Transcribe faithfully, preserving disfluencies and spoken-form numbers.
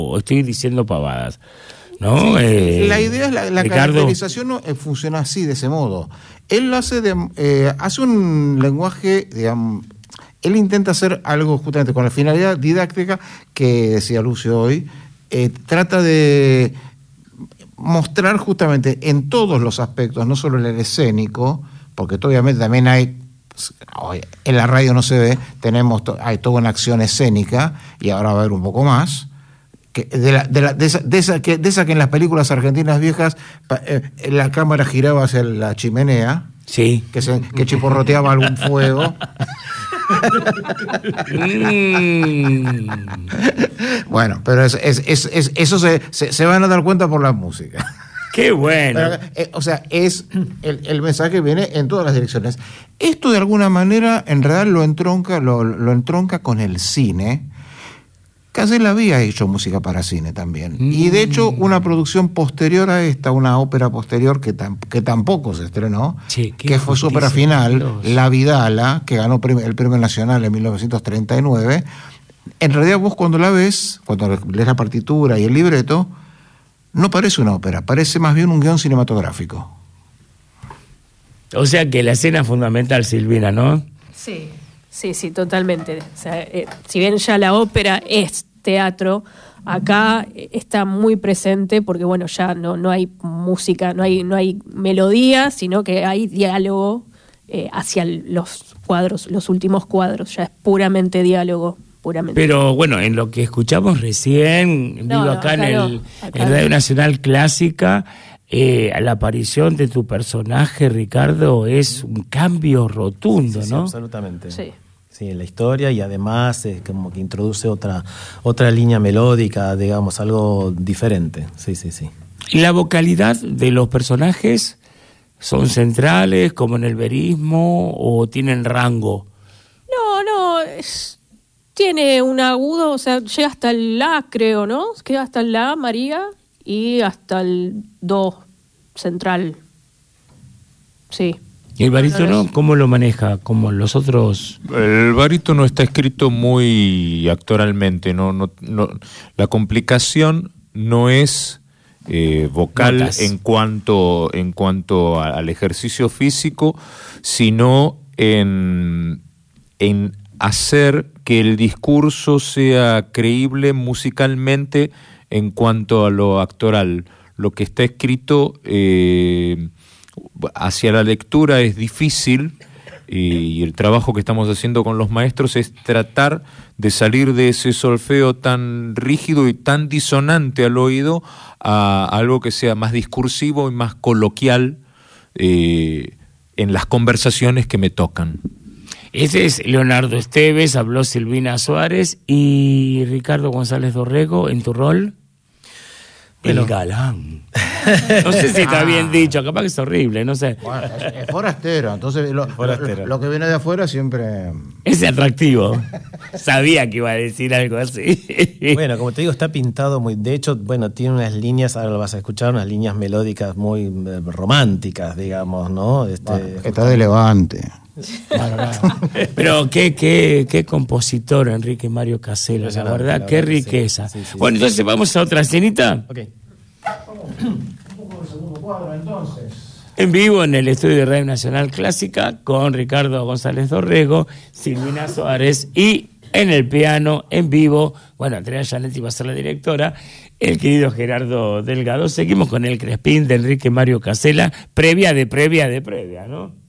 o estoy diciendo pavadas, ¿no? Sí, eh, la idea es la, la Ricardo... caracterización no, eh, funciona así, de ese modo. Él lo hace, de, eh, hace un lenguaje, digamos, él intenta hacer algo justamente con la finalidad didáctica que decía Lucio hoy, eh, trata de mostrar justamente en todos los aspectos, no solo en el escénico, porque obviamente también hay, en la radio no se ve, tenemos hay toda una acción escénica, y ahora va a haber un poco más, que de, la, de, la, de, esa, de, esa que, de esa que en las películas argentinas viejas eh, la cámara giraba hacia la chimenea, sí, que, se, que chiporroteaba algún fuego. mm. Bueno, pero es, es, es, es, eso se, se, se van a dar cuenta por la música. ¡Qué bueno! Pero, eh, o sea, es el, el mensaje viene en todas las direcciones. Esto de alguna manera en realidad lo entronca, lo, lo entronca con el cine. Casella había hecho música para cine también. Mm. Y de hecho, una producción posterior a esta, una ópera posterior que, tam, que tampoco se estrenó, sí, que fue su ópera final, Dios. La Vidala, que ganó el Premio Nacional en mil novecientos treinta y nueve. En realidad vos cuando la ves, cuando lees la partitura y el libreto, no parece una ópera, parece más bien un guión cinematográfico. O sea que la escena es fundamental, Silvina, ¿no? Sí. Sí, sí, totalmente. O sea, eh, si bien ya la ópera es teatro, acá está muy presente porque, bueno, ya no, no hay música, no hay, no hay melodía, sino que hay diálogo eh, hacia los cuadros, los últimos cuadros. Ya es puramente diálogo, puramente. Pero, bueno, en lo que escuchamos recién, no, vivo no, acá, acá en, el, no, acá en Radio Nacional Clásica, Eh, la aparición de tu personaje, Ricardo, es un cambio rotundo, sí, sí, ¿no? Sí, absolutamente. Sí. Sí, en la historia, y además es como que introduce otra otra línea melódica, digamos, algo diferente. Sí, sí, sí. ¿Y la vocalidad de los personajes son centrales, como en el verismo, o tienen rango? No, no, es, tiene un agudo, o sea, llega hasta el La, creo, ¿no? Queda hasta el La, María, y hasta el Do central. Sí. ¿Y el barítono cómo lo maneja? ¿Como los otros? El barítono está escrito muy actoralmente. No, no, no, la complicación no es eh, vocal Notas. en cuanto, en cuanto a, al ejercicio físico, sino en, en hacer que el discurso sea creíble musicalmente en cuanto a lo actoral. Lo que está escrito eh, hacia la lectura es difícil, y el trabajo que estamos haciendo con los maestros es tratar de salir de ese solfeo tan rígido y tan disonante al oído a algo que sea más discursivo y más coloquial eh, en las conversaciones que me tocan. Ese es Leonardo Esteves, habló Silvina Suárez y Ricardo González Dorrego, ¿en tu rol? Pero, el galán. No sé si está ah. bien dicho, capaz que es horrible, no sé. Bueno, es, es forastero, entonces lo, forastero. Lo, lo que viene de afuera siempre... Es atractivo. Sabía que iba a decir algo así. Bueno, como te digo, está pintado muy... De hecho, bueno, tiene unas líneas, ahora lo vas a escuchar, unas líneas melódicas muy eh, románticas, digamos, ¿no? Este, bueno, está de Levante. Claro, claro. Pero qué, qué, qué compositor Enrique Mario Casella, la verdad, la qué verdad riqueza. Sí. Sí, sí, bueno, sí. Entonces vamos a otra escenita. Ok. Un poco de segundo cuadro, entonces. En vivo en el estudio de Radio Nacional Clásica con Ricardo González Dorrego, Silvina Suárez y en el piano, en vivo, bueno, Andrea Gianetti va a ser la directora, el querido Gerardo Delgado. Seguimos con el Crespín de Enrique Mario Casella, previa de previa de previa, ¿no?